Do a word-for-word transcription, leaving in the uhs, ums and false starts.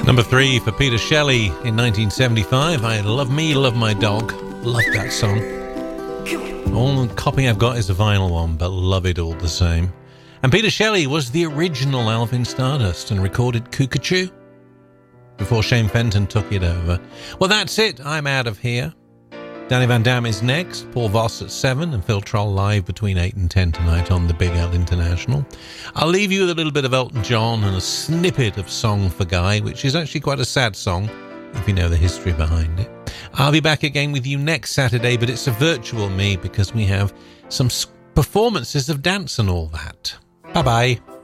Number three for Peter Shelley in nineteen seventy-five. I Love Me, Love My Dog. Love that song. All the copy I've got is a vinyl one, but love it all the same. And Peter Shelley was the original Alvin Stardust and recorded Cuckoo before Shane Fenton took it over. Well, that's it. I'm out of here. Danny Van Dam is next, Paul Voss at seven, and Phil Troll live between eight and ten tonight on the Big L International. I'll leave you with a little bit of Elton John and a snippet of Song for Guy, which is actually quite a sad song, if you know the history behind it. I'll be back again with you next Saturday, but it's a virtual me because we have some performances of dance and all that. Bye-bye.